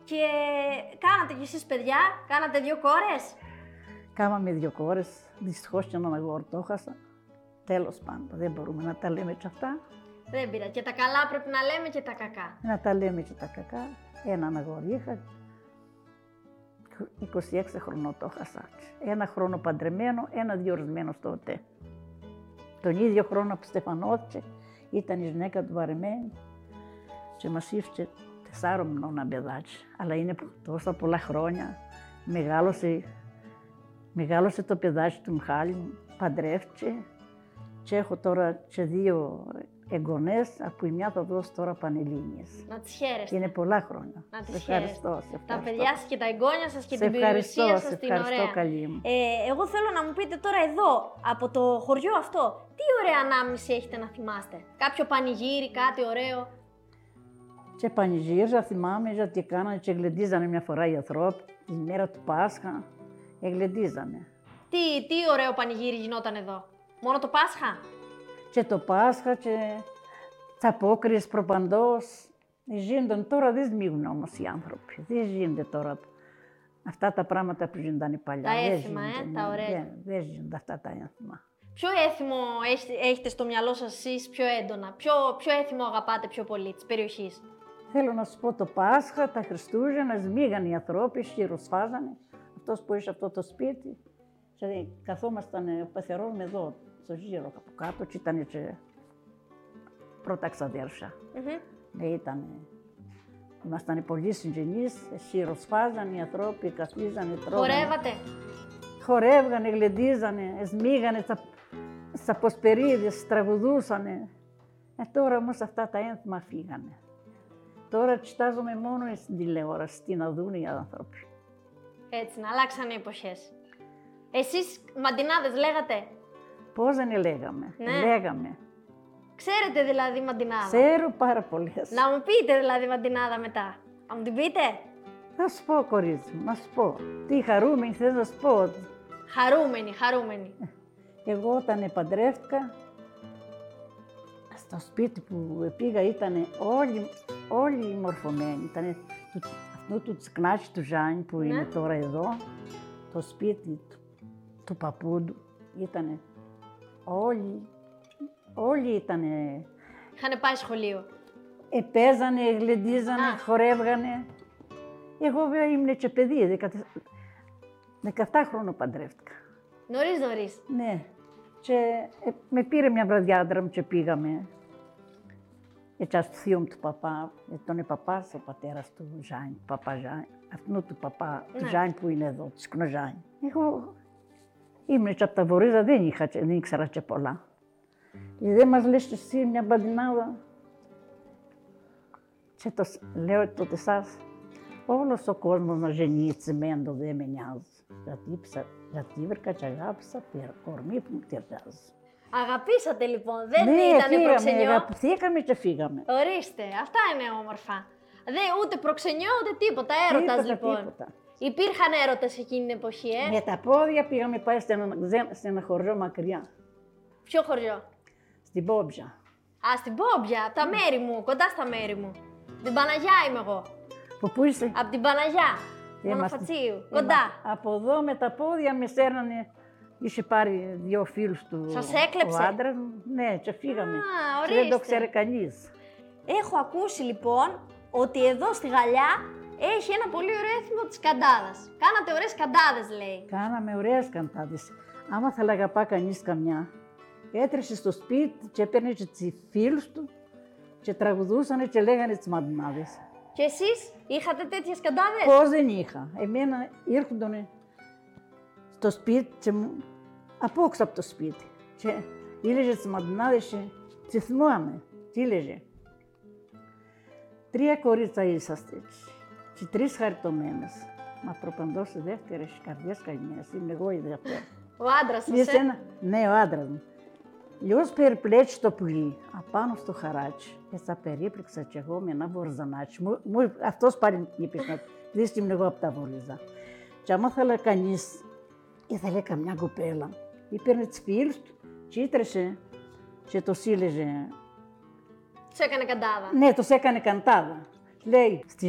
Και κάνατε κι εσείς παιδιά, κάνατε 2 κόρες. Κάμαμε 2 κόρες, δυστυχώς και έναν αγόρι το έχασα. Τέλος πάντων, δεν μπορούμε να τα λέμε και αυτά. Δεν πειράζει. Και τα καλά πρέπει να λέμε και τα κακά. Να τα λέμε και τα κακά. Έναν αγόρι είχα, 26 χρονών το έχασα. 1 χρόνο παντρεμένο, 1 διορισμένο τότε. Τον ίδιο χρόνο που στεφανώθηκε, ήταν η γυναίκα του βαρεμένη και μας ήρθε 4 μηνών παιδάκι. Αλλά είναι τόσα πολλά χρόνια. Μεγάλωσε το παιδάκι του Μιχάλη μου, παντρεύτηκε και έχω τώρα και 2 εγγονές, από η μια θα δώσω τώρα πανελλήνιες. Να τις χαίρεστε. Είναι πολλά χρόνια. Να τις ευχαριστώ. Τα παιδιά σας και τα εγγόνια σας και σε την περιουσία σας την ευχαριστώ, ωραία. καλή μου. Εγώ θέλω να μου πείτε τώρα εδώ, από το χωριό αυτό, τι ωραία ανάμνηση έχετε να θυμάστε. Κάποιο πανηγύρι, κάτι ωραίο. Και πανηγύριζα, θυμάμαι, γιατί κάνανε και γλεντίζανε μια φορά οι ανθρώποι, τη μέρα του Πάσχα, γλεντίζανε. Τι ωραίο πανηγύρι γινόταν εδώ. Μόνο το Πάσχα. Και το Πάσχα και τσαπόκριες προπαντός. Γίνονταν τώρα, δεν σμίγουν όμως οι άνθρωποι. Δεν γίνονται τώρα αυτά τα πράγματα που γίνονταν παλιά. Τα έθιμα, τα ωραία. Δεν γίνονται αυτά τα έθιμα. Ποιο έθιμο έχετε στο μυαλό σας εσείς πιο έντονα, ποιο έθιμο αγαπάτε πιο πολύ της περιοχής. Θέλω να σου πω το Πάσχα, τα Χριστούγεννα, σμίγαν οι ανθρώποι, χειροσφάζανε. Αυτός που είχε αυτό το σπίτι. Και καθόμασταν ο πεθερός με εδώ, στο γύρο από κάτω, και ήταν και πρώτα ξαδέρφια. Ήμασταν πολλοί συγγενείς, χειροσφάζαν οι ανθρώποι, καθίζανε, τρώγανε. Χορεύατε. Χορεύγανε, γλεντίζανε, σμίγανε στα ποσπερίδες, τραγουδούσανε. Τώρα όμως αυτά τα ένθιμα φύγανε. Τώρα κοιτάζομαι μόνο στην τηλεόραση, τι να δουν οι άνθρωποι. Έτσι, να αλλάξανε οι εποχές. Εσείς μαντινάδες λέγατε. Πώς δεν λέγαμε, λέγαμε. Ξέρετε δηλαδή μαντινάδα. Ξέρω πάρα πολλές. Να μου πείτε δηλαδή μαντινάδα μετά. Να μου την πείτε. Θα σου πω, κορίτσι μου, να σου πω. Τι χαρούμενη θες να σου πω. Χαρούμενη. Εγώ όταν παντρεύτηκα, στο σπίτι που πήγα ήταν όλοι μορφωμένοι. Ήταν αυτού του τσικνάτσι του Ζάνη που είναι τώρα εδώ, το σπίτι του παππού ήταν όλοι ήτανε. Είχανε πάει σχολείο. Παίζανε, γλεντίζανε, χορεύγανε. Εγώ βέβαια ήμουν και παιδί, 17 χρόνια παντρεύτηκα. Νωρίς. Ναι. Και με πήρε μια βραδιά άντρα μου και πήγαμε. Έτσι στο θείο μου του παπά, τον παπάς, ο πατέρας του Ζάνη, παπά Ζάνη, αυτού του παπά, του Ζάνη που είναι εδώ, του Σκνοζάνη. Εγώ ήμουν και από τα Βορίζα, δεν ήξερα και πολλά. Και δεν μας λες εσύ μια μπαντινάδα. Και λέω τότε σας, όλος ο κόσμος να γεννεί τσιμέντο δεν με νοιάζει. Γιατί βρήκα και αγάπησα κορμί που μου ταιριάζει. Αγαπήσατε λοιπόν, δεν ήταν προξενιό. Ναι, αγαπηθήκαμε και φύγαμε. Ορίστε, αυτά είναι όμορφα. Ούτε προξενιό ούτε τίποτα, έρωτας λοιπόν. Τίποτα. Υπήρχαν έρωτες εκείνη την εποχή, Με τα πόδια πήγαμε πάει σε ένα χωριό μακριά. Ποιο χωριό? Στην Πόμπια. Στην Πόμπια, τα μέρη μου, κοντά στα μέρη μου. Την Παναγιά είμαι εγώ. Πού είσαι? Από την Παναγιά, Μονοφατσίου, κοντά. Από εδώ με τα πόδια με σέρνανε. Είχε πάρει 2 φίλους του. Σας έκλεψε? Ο άντρας μου. Ναι, και φύγαμε. Ορίστε. Δεν το ξέρει κανείς. Έχω ακούσει λοιπόν ότι εδώ στη Γαλλιά έχει ένα πολύ ωραίο έθιμο της καντάδας. Κάνατε ωραίες καντάδες, λέει. Κάναμε ωραίες καντάδες. Άμα θα αγαπά κανείς καμιά, έτρεσε στο σπίτι και έπαιρνε και τους φίλους του και τραγουδούσανε και λέγανε τις μαντινάδες. Και εσείς είχατε τέτοιες καντάδες? Πώς δεν είχα. Εμένα ήρχονταν στο σπίτι και απόξω από το σπίτι. Και έλεγε τις μαντινάδες και θυμάμαι. Τι έλεγε? 3 κορίτσα είσαστε και 3 χαριτωμένες. Μα προπαντός οι δεύτερες καρδιές καημένες. Είμαι εγώ η δεύτερη. Ο άντρας σας, Ναι, ο άντρας μου. Λιώς περιπλέξει το πουλί απάνω στο χαράτσι. Έτσι περίπλεξα κι εγώ με ένα βορζανάτσι. Αυτός πάλι είπε να δεις τι ήμουν εγώ από τα Βορίζα. Και άμα θέλει κανείς, ήθελε καμιά κοπέλα, έπαιρνε τις φίλους του και ήτρεσε και το σύλλεγε. Τους έκανε καντάδα. Ναι, τους έκανε καντάδα. Λέει,